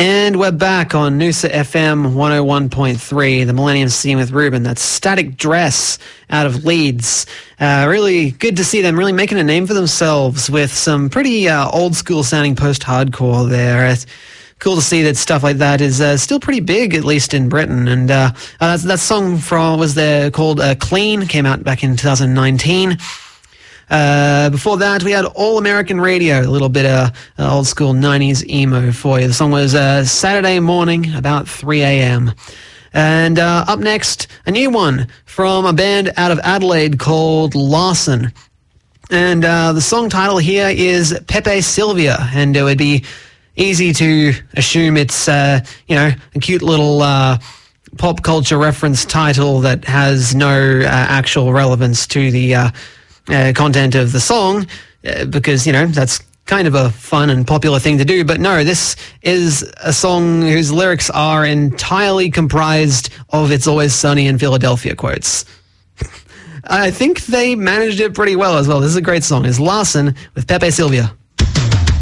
And we're back on Noosa FM 101.3, the Millennium Scene with Ruben. That's Static Dress out of Leeds. Really good to see them really making a name for themselves with some pretty old school sounding post-hardcore there. It's cool to see that stuff like that is still pretty big, at least in Britain. And that song was called Clean, came out back in 2019. Before that, we had All American Radio, a little bit of old school 90s emo for you. The song was Saturday Morning, about 3 a.m. And up next, a new one from a band out of Adelaide called Larson. And the song title here is Pepe Sylvia, and it would be easy to assume it's, a cute little pop culture reference title that has no actual relevance to the content of the song, because, that's kind of a fun and popular thing to do. But no, this is a song whose lyrics are entirely comprised of It's Always Sunny in Philadelphia quotes. I think they managed it pretty well as well. This is a great song. It's Larson with Pepe Sylvia.